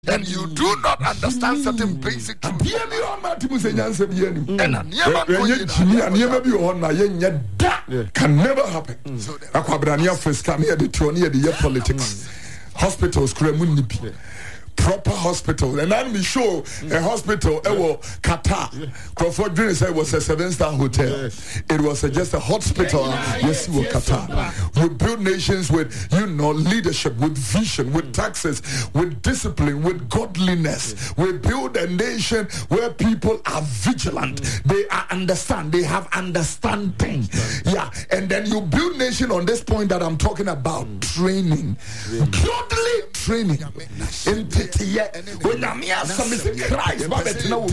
and you do not understand certain basic truths. Can never happen. Politics. Hospitals, proper hospital, and I'm sure a hospital, Qatar. Crawford Dream said it was a 7-star hotel. It was just a hospital. Yes, Qatar. We build nations with, leadership, with vision, with taxes, with discipline, with godliness. We build a nation where people are vigilant. They have understanding. Yeah, and then you build nation on this point that I'm talking about, training. Godly training. When I'm here, some is Christ, but no,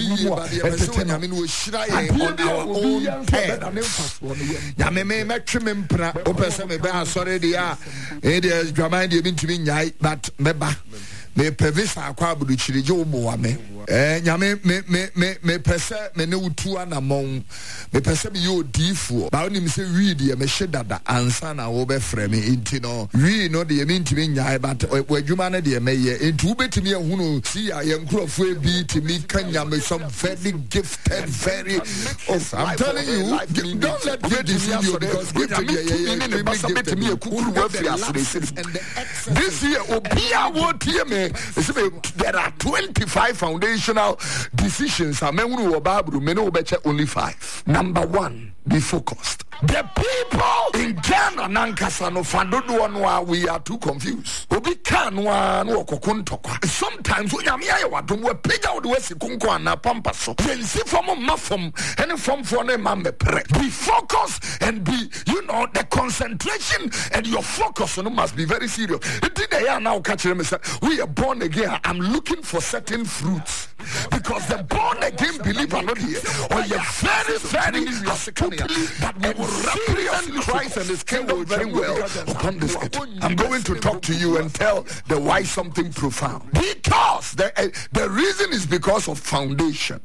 me pevisa kwa buduchiri jobo ame nyame me pese me ne utu anamon me pese me yo difu ba oni me se read ye me hyedada ansa na wo be frɛ me nti no we no de me ntimi nyae but wadwuma ne de me ye nti wo betimi ehunu si ya ye nkrofo ebi timi kanya me some very gifted very I'm telling you don't let me deceive you because gifted this year obia wo tie me there are 25 foundational decisions. Only 5. Number 1, be focused. The people in Ghana nankasano fandodo we are too confused. Obi kanwa no kokontokwa. Sometimes when yamia wadom we pega wo de wesi kunko na pampa so. Yensi from mafom any form for na mambe pre. Be focused and be the concentration and your focus must be very serious. Now catch them say we are born again. I'm looking for certain fruits because the born again believer not here or you're very that we will represent Christ and his kingdom very well upon this earth. I'm going to talk to you and tell the why something profound. Because the reason is because of foundation.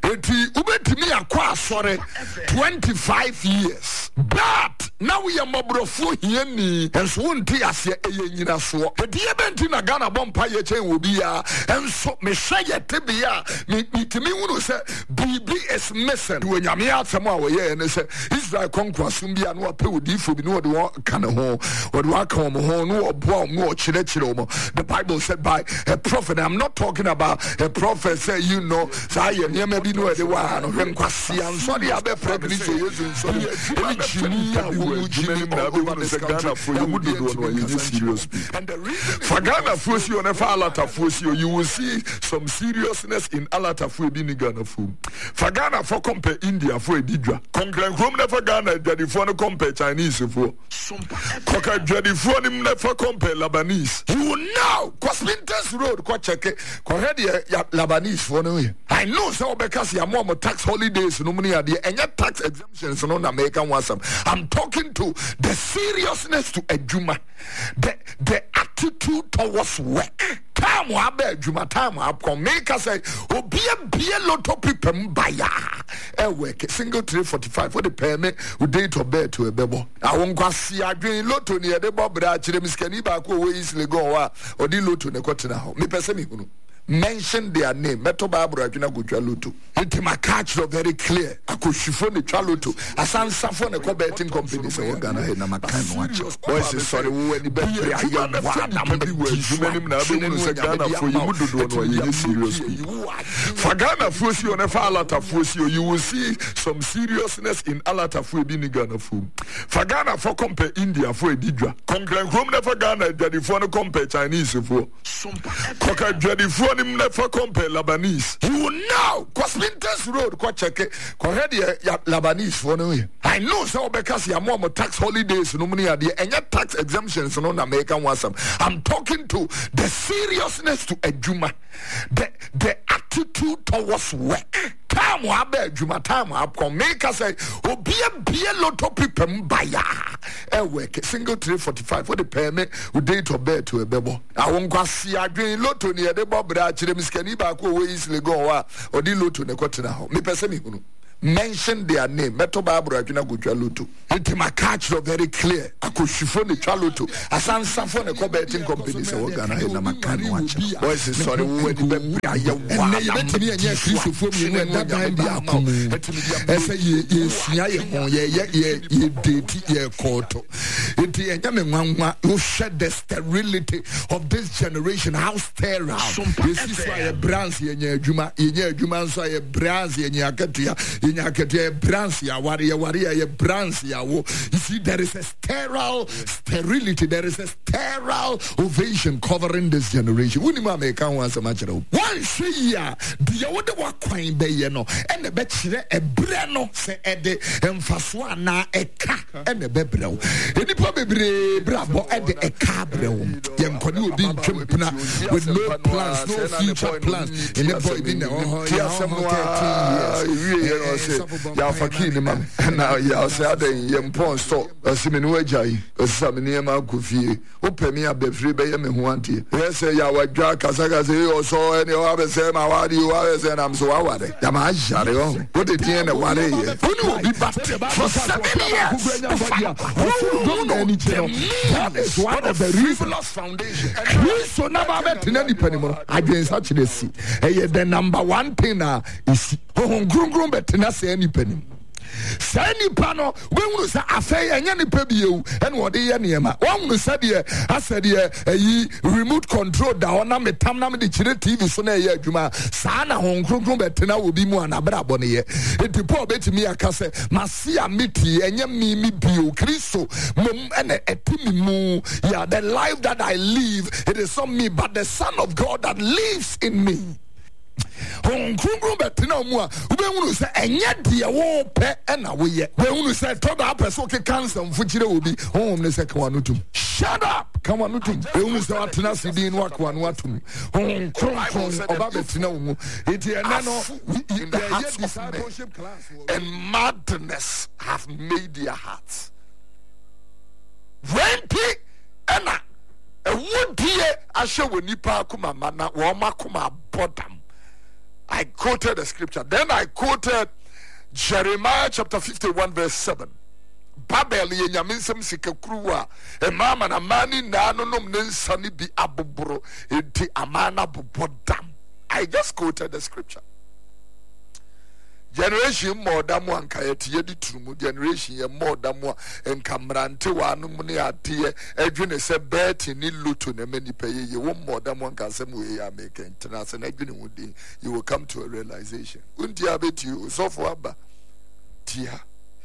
25 years. But now we are mobrofu hieni and so unti asye eyenyina so. The diabenti na Ghana bompa ye chen will be and so me say tebia me unu say BB is missing. When yami atamo we and say Israel conquer sumbia no pe odi fo bi no de won kan ho or wa kan ho no obo mo chire mo. The Bible said by a prophet. I'm not talking about a prophet say say ye niam bi no de wa no hwenkwasi anso de abe pregnant say yesu so for Ghana Fosio never Alata Fosio, you will see some seriousness in Alata Fuebini Ghana Fu. For Ghana for compare India for a Didra. Conclan Chrome never Ghana, Jadi for no compare Chinese for. Coca Jadi for him never compare Labanese. You will now, Cosmintas Road, Quacheke, Corredia Labanese for no. I know so because you are more tax holidays, no money are there, and your tax exemptions on American Wasam. I'm talking to the seriousness to a Juma, the attitude towards work. Time wa be Juma time wa come make us say obi a lot of people buy work single 345 for the permit with date of birth to a bebo. I won't go see adwin lotto near the bob bra chire miskani ba ko we easily go wa odi lotto ne kotina ho me pese me hunu. Mention their name. Meto Barbara Gina Gujalutu. Intima catch very clear. Akushifo ne Chalutu. Asan Safo ne ko betting company say Ghana he na makan watch. Boys is sorry we ni be I am wa na me we jumanim na be no say Ghana for you mudodo no you serious. For Ghana Fosio ne fa Alata Fosio you will see some seriousness in Alata Fo bi ni Ghana Fo. For Ghana for compare India for Edidra. Conclan Chrome never Ghana Jadi for no compare Chinese for. Coca Jadi for never compare Labanese. You will now Cosmintas Road, Quacheke, Corredia Labanese for no. I know so because you are more tax holidays, no money are there, and your tax exemptions on American Wasam. I'm talking to the seriousness to a Juma, the attitude towards work. Time wa be Juma time wa come make us say obi a lot of people buy work single 345 for the permit with date of birth to a bebo. I won't go see adwin lotto near the bob bra chire miskani ba ko we easily go wa odi lotto ne kotina ho me pese me hunu mention their name. Meto Bible adwuna go twa loto. Enti ma catch very clear. Akohwifo ne twa loto. Asansafo ne ko betting company se wo Ghana he na maka no ache. Boys sorry wo edi be aye wa. Na yetimi enye Kristofo mi enu da ban bi akom. Ese ye sua ye ho ye date ye koto. Enti enye me nwanwa wo shed the sterility of this generation. How sterile. Esi so ye brands ye nya adwuma nso ye brands ye nya akatua brands ya ware ye brands ya wo. You see, there is a sterility, there is a sterile ovation covering this generation. Unima me kan wan sama kire wo. One year the wo de wakwan be ye no ene be kire ebre no se ede emfaso ana eka ene be brew. Enipa bebre brabo ede eka brew. Ye nkoni obi ntwem puna with no plans, no future plans. In the boy be no ya 13 years. Ya fakini man. Na ya say aden ye mpon so asime no ajai. Asame ne ma kofie. Opemi abefre be ye me ho ante. Ye say ya wadwa kasaka say o so ene o abese ma wadi o abese na mso wawade. Ya ma ajare o. What the tin na wale ye. Oni obi bat for 7 years. That is one of the reasons foundation. So na ba betena ni panimo. Adwensa kire si. Eye the number one thing na is grun betena se ni panim. Sani pano we wunu sa afey enya ni pa bieu ene wode ye niema wonu sa de asede yi remote control da ona metam na me de kire TV so na ye adwuma sa na honkronkron betena obi mu anabra bo ne ye etipo betimi aka se masia meti enya mi bieu Kristo mom ene etimi mu ya the life that I live it is not me but the Son of God that lives in me. Honkronkron betena mu a ubehunu se enye de wo pe na wo ye ubehunu se to da person ke cancer mfukire obi ne se ka wanotum shut up come on notum ubehunu se watena sidi no akwa no atum honkronkron oba betena wo enti ene no ye discipleship class and madness have made their hearts wenti ena ewudie ahye wonipa akoma mana wo makoma bodam. I quoted the scripture. Then I quoted Jeremiah chapter 51 verse 7. Babel ye nyaminsem sikakruwa e mama na mani na anonom ne nsani bi aboboro enti amana bobodam. I just quoted the scripture. Generation more than one kayeti yedi trumu generation ye more than one enkamrante wa anu ne ate edwene se beti ni luto ne mani peye ye wo more than one kasem we ya make international edwene wudi you will come to a realization undi abeti so for aba tia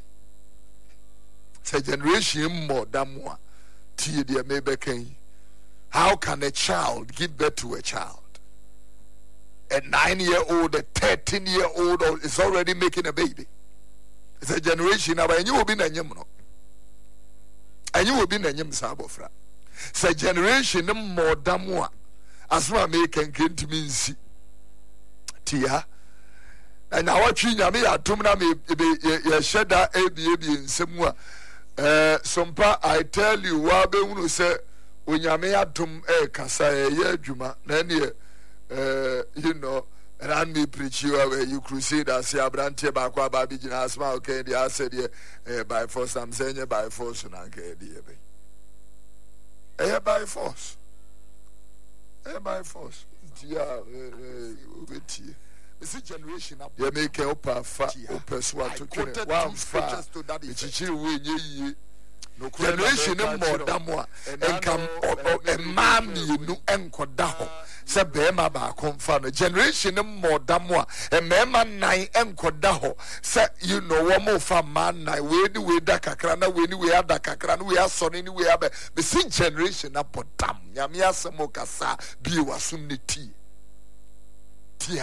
se generation more than one tie de mebeken. How can a child give birth to a child? A 9-year-old, a 13-year-old is already making a baby. It's a generation and you will be nanyem no. And you will be nanyem sabofra. It's a generation more than one. As one American came to me see. Tia. And now what you me atumna me shed that ABB in semua. Sompa I tell you wabe unu se unyame atum kasa ye juma na you know, and me preach you where you crusade as ya branche bakwa babi jina asma okay the I said by force I'm saying by force na okay by force by force this generation up you make opa fa opa so to one fa chichi we ye generation more than more and come mami no enkoda ho se bema ba konfa no generation more than more and mema nine enkoda ho se you know one more fa man nine we da kakra na we ni we ada kakra no we aso ni we abe me see generation apodam nyame asemo kasa bi wasum ne tia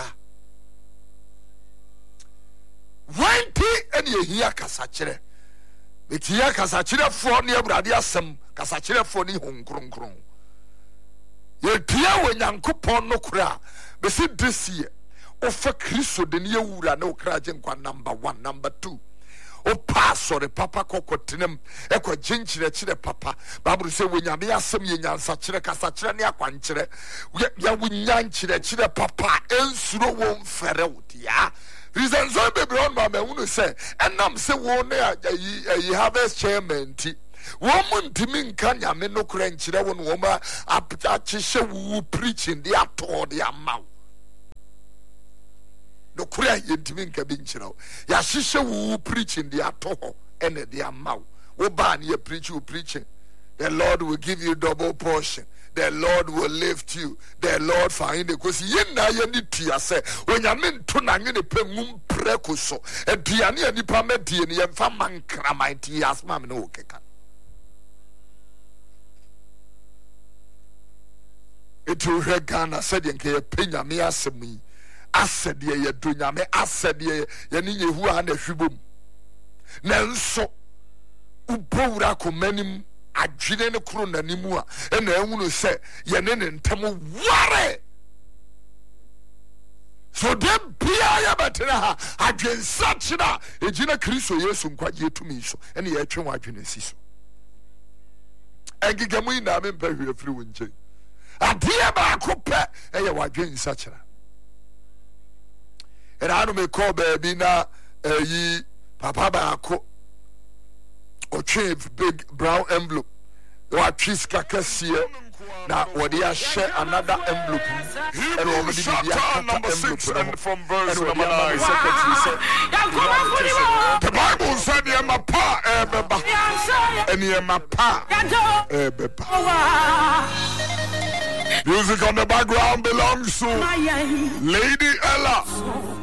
when ti ene ehia kasa kire metia kasa kire fo ne awurade asem kasa kire fo ni honkronkron ye tia we nyankopon no kura be se desie ofa Kristo de ne awura na okra je nkwa number 1 number 2 o pastor papa kokotenem ekwa jinchire kire papa bible say we nyame asem ye nyansa kire kasa kire ne akwankire ya we nyankire kire papa ensuro wo mfere wodia reason so baby on my who say and I'm say one you have a chairman woman timing kanya me no krenchire won woma apachise wu preaching the ato the amount no kura yentimi nka bi nchira ya hihye wu preaching the ato and the amount wo ban you preaching the Lord will give you double portion. The Lord will lift you. The Lord find it because ye na ye ni tia say when ya men to na ne pe mum preko so aduane ani pa medie ne yemfa mankra man ti asma me no keka etu regana said nke ye penya me asemi asede ye donya me asede ye ni yehu a na hwibom na nso ubowura ko manim adwene ne kro nanimu a na ehunu se ye ne ntem ware so dem bia ya betere ha adwen sachira ejina Kristo Yesu nkwaje etumi so ene ye etwe wadwene si so engigamu ina me mpahwe afiri wonje adie ba kope eye wadwen sachira era anu me call baby na yi papa ba ko big brown envelope what cheese kakasie na what dia share another envelope and what did dia number 6 and from verse number 9 secretary said the Bible said ye ma pa ebeba and ye ma pa ebeba. Music on the background belongs to Lady Ella.